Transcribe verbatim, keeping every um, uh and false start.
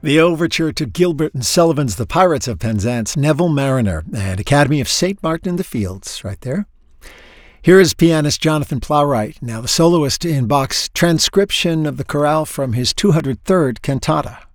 The overture to Gilbert and Sullivan's The Pirates of Penzance, Neville Mariner, and Academy of Saint Martin in the Fields, right there. Here is pianist Jonathan Plowright, now the soloist in Bach's transcription of the chorale from his two hundred third cantata.